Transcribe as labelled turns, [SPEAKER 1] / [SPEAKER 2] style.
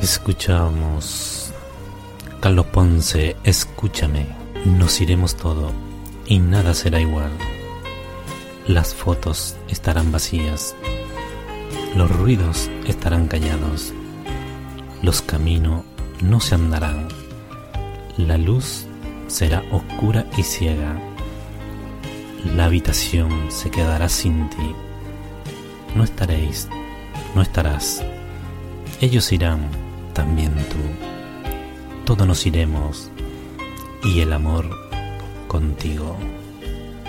[SPEAKER 1] Escuchamos Carlos Ponce, escúchame. Nos iremos todo y nada será igual. Las fotos estarán vacías, los ruidos estarán callados, los caminos no se andarán, la luz será oscura y ciega, la habitación se quedará sin ti. No estaréis, no estarás, ellos irán, también tú, todos nos iremos y el amor contigo.